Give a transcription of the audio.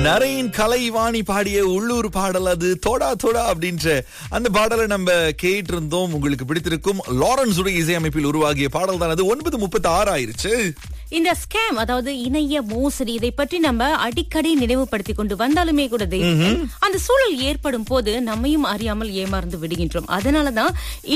நரேன் கலைவாணி பாடிய உள்ளூர் பாடல் அது தோடா தோடா அப்படின்ற அந்த பாடலை நம்ம கேட்டு இருந்தோம். உங்களுக்கு பிடித்திருக்கும். லாரன்ஸ் உடைய இசையமைப்பில் உருவாகிய பாடல் தான் அது. 9:36 ஆயிருச்சு. இந்த ஸ்கேம், அதாவது இணைய மோசடி, இதை பற்றி நம்ம அடிக்கடி நினைவுபடுத்தி கொண்டு வந்தாலுமே கூட அந்த சூழல் ஏற்படும் போது நம்மையும் அறியாமல் ஏமாந்து விடுகின்றோம். அதனாலதான்